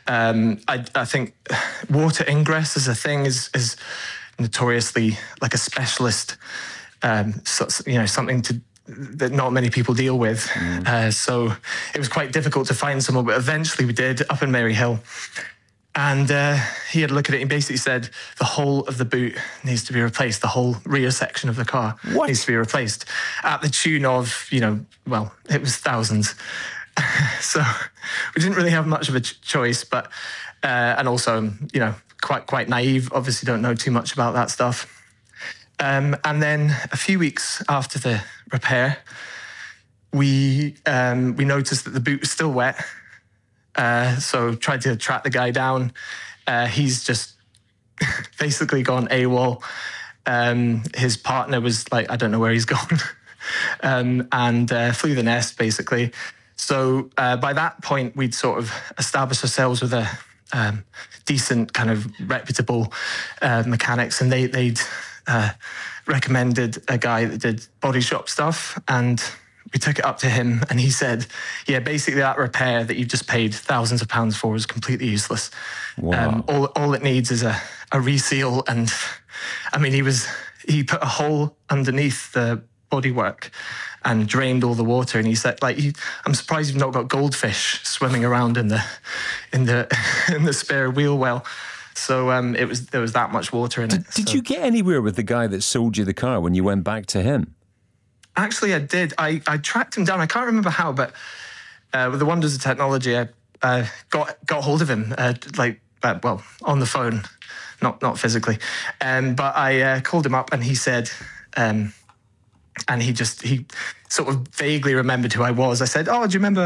I think water ingress as a thing is notoriously like a specialist, something that not many people deal with. So it was quite difficult to find someone, but eventually we did, up in Maryhill. And he had a look at it and basically said the whole of the boot needs to be replaced. The whole rear section of the car needs to be replaced at the tune of, it was thousands. So we didn't really have much of a choice, but, and also, quite naive, obviously don't know too much about that stuff. And then a few weeks after the repair, we noticed that the boot was still wet. So tried to track the guy down. He's just basically gone AWOL. His partner was like, I don't know where he's gone, and flew the nest, basically. So by that point, we'd sort of established ourselves with a decent kind of reputable mechanics, and they'd recommended a guy that did body shop stuff, and we took it up to him, and he said, basically that repair that you've just paid thousands of pounds for is completely useless. Wow. All it needs is a reseal. And I mean, he put a hole underneath the bodywork and drained all the water. And he said, I'm surprised you've not got goldfish swimming around in the spare wheel well. So there was that much water in it. Did you get anywhere with the guy that sold you the car when you went back to him? Actually, I did. I tracked him down. I can't remember how, but with the wonders of technology, I got hold of him, on the phone, not physically. But I called him up, and he said, and he sort of vaguely remembered who I was. I said, "Oh, do you remember